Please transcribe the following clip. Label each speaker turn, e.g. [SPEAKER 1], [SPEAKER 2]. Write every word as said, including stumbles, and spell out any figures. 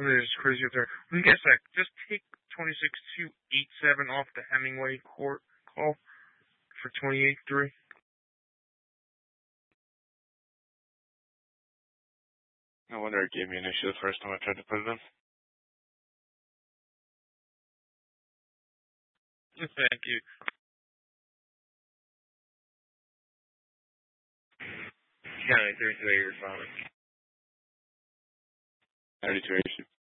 [SPEAKER 1] Something that's crazy up there. Let me guess that. Just take twenty-six two eighty-seven off the Hemingway court call for twenty-eight three.
[SPEAKER 2] No wonder it gave me an issue the first time I tried to put it in.
[SPEAKER 1] Thank you. Yeah, I think you're fine.
[SPEAKER 2] thirty-two